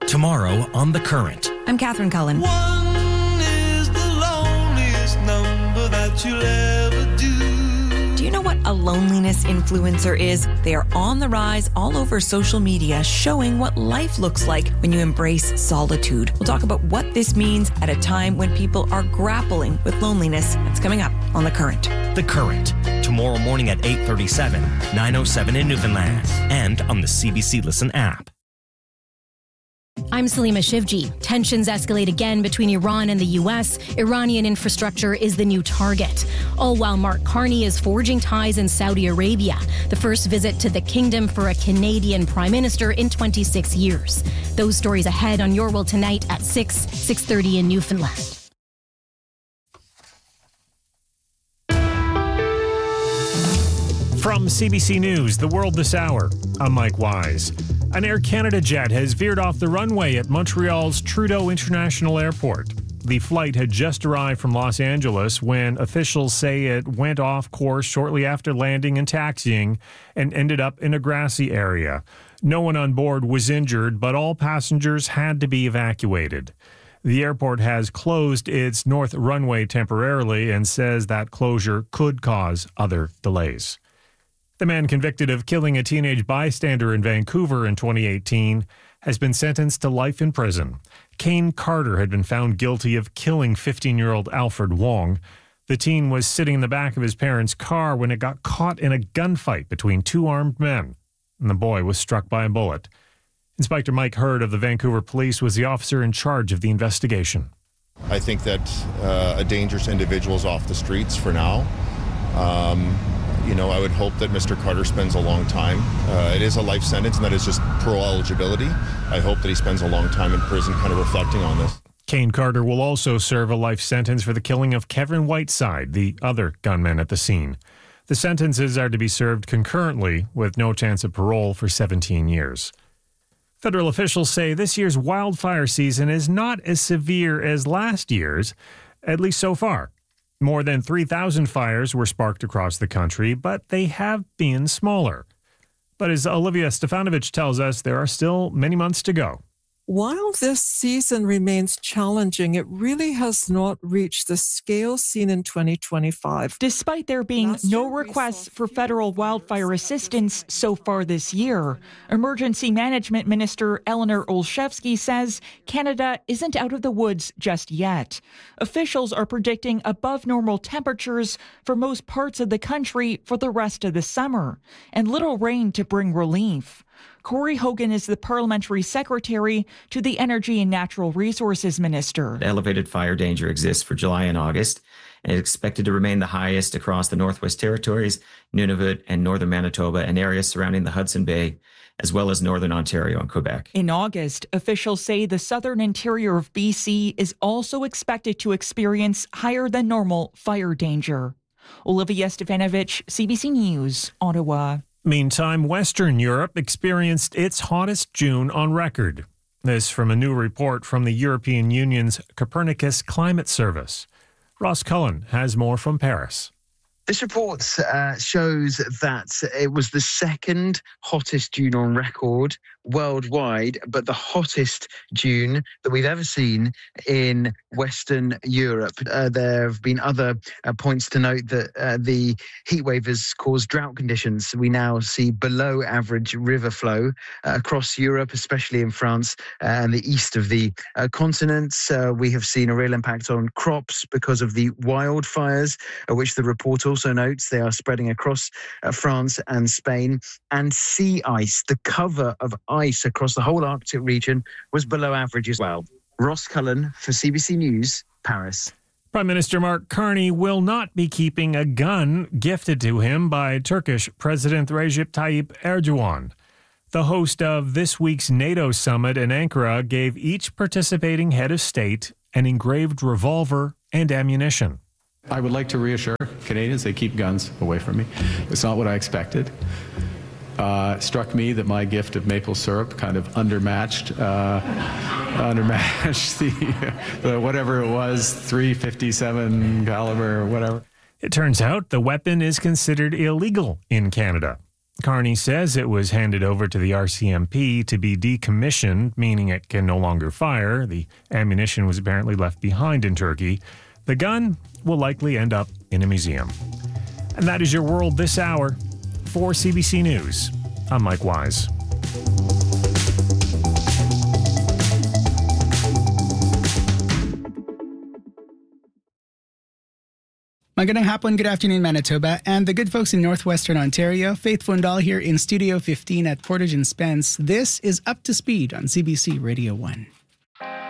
Tomorrow on The Current. I'm Catherine Cullen. One is the loneliest number that you'll ever do. Do you know what a loneliness influencer is? They are on the rise all over social media, showing what life looks like when you embrace solitude. We'll talk about what this means at a time when people are grappling with loneliness. That's coming up on The Current. The Current. Tomorrow morning at 8:37, 9:07 in Newfoundland, and on the CBC Listen app. I'm Salima Shivji. Tensions escalate again between Iran and the U.S. Iranian infrastructure is the new target. All while Mark Carney is forging ties in Saudi Arabia, the first visit to the kingdom for a Canadian prime minister in 26 years. Those stories ahead on Your World Tonight at 6:30 in Newfoundland. From CBC News, The World This Hour, I'm Mike Wise. An Air Canada jet has veered off the runway at Montreal's Trudeau International Airport. The flight had just arrived from Los Angeles when officials say it went off course shortly after landing and taxiing and ended up in a grassy area. No one on board was injured, but all passengers had to be evacuated. The airport has closed its north runway temporarily and says that closure could cause other delays. The man convicted of killing a teenage bystander in Vancouver in 2018 has been sentenced to life in prison. Kane Carter had been found guilty of killing 15-year-old Alfred Wong. The teen was sitting in the back of his parents' car when it got caught in a gunfight between two armed men, and the boy was struck by a bullet. Inspector Mike Hurd of the Vancouver Police was the officer in charge of the investigation. I think that a dangerous individual is off the streets for now. I would hope that Mr. Carter spends a long time. It is a life sentence, and that is just parole eligibility. I hope that he spends a long time in prison kind of reflecting on this. Kane Carter will also serve a life sentence for the killing of Kevin Whiteside, the other gunman at the scene. The sentences are to be served concurrently with no chance of parole for 17 years. Federal officials say this year's wildfire season is not as severe as last year's, at least so far. More than 3,000 fires were sparked across the country, but they have been smaller. But as Olivia Stefanovich tells us, there are still many months to go. While this season remains challenging, it really has not reached the scale seen in 2025. Despite there being no requests for federal wildfire assistance so far this year, Emergency Management Minister Eleanor Olszewski says Canada isn't out of the woods just yet. Officials are predicting above normal temperatures for most parts of the country for the rest of the summer, and little rain to bring relief. Corey Hogan is the parliamentary secretary to the Energy and Natural Resources Minister. Elevated fire danger exists for July and August, and is expected to remain the highest across the Northwest Territories, Nunavut, and northern Manitoba, and areas surrounding the Hudson Bay, as well as northern Ontario and Quebec. In August, officials say the southern interior of BC is also expected to experience higher than normal fire danger. Olivia Stefanovich, CBC News, Ottawa. Meantime, Western Europe experienced its hottest June on record. This from a new report from the European Union's Copernicus Climate Service. Ross Cullen has more from Paris. This report shows that it was the second hottest June on record worldwide, but the hottest June that we've ever seen in Western Europe. There have been other points to note that the heatwave has caused drought conditions. We now see below average river flow across Europe, especially in France and the east of the continent. We have seen a real impact on crops because of the wildfires, which the report also notes they are spreading across France and Spain. And sea ice, the cover of ice across the whole Arctic region, was below average as well. Ross Cullen for CBC News, Paris. Prime Minister Mark Carney will not be keeping a gun gifted to him by Turkish President Recep Tayyip Erdogan. The host of this week's NATO summit in Ankara gave each participating head of state an engraved revolver and ammunition. I would like to reassure Canadians they keep guns away from me. It's not what I expected. Struck me that my gift of maple syrup kind of undermatched the whatever it was, .357 caliber or whatever. It turns out the weapon is considered illegal in Canada. Carney says it was handed over to the RCMP to be decommissioned, meaning it can no longer fire. The ammunition was apparently left behind in Turkey. The gun will likely end up in a museum. And that is your world this hour. For CBC News, I'm Mike Wise. Magandang hapon, good afternoon, Manitoba, and the good folks in Northwestern Ontario. Faith Fundal here in Studio 15 at Portage and Spence. This is Up to Speed on CBC Radio 1.